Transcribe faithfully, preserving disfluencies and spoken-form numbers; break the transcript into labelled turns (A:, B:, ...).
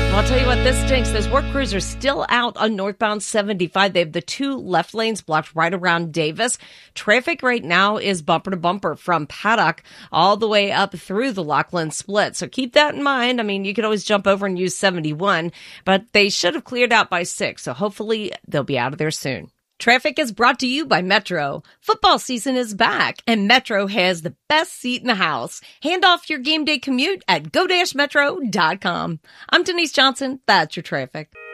A: Well, I'll tell you what, this stinks. Those work crews are still out on northbound seventy-five. They have the two left lanes blocked right around Davis. Traffic right now is bumper to bumper from Paddock all the way up through the Lockland split. So keep that in mind. I mean, you could always jump over and use seventy-one, but they should have cleared out by six. So hopefully they'll be out of there soon. Traffic is brought to you by Metro. Football season is back, and Metro has the best seat in the house. Hand off your game day commute at go dash metro dot com. I'm Denise Johnson. That's your traffic.